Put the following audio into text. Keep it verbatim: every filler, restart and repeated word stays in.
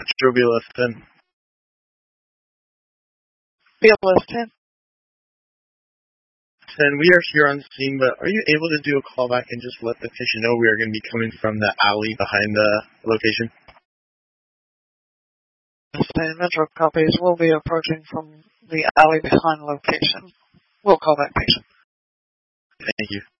Metro B L S ten. B L S ten. ten, we are here on scene, but are you able to do a callback and just let the patient know we are going to be coming from the alley behind the location? ten Metro copies. We'll be approaching from the alley behind location. We'll call that patient. Thank you.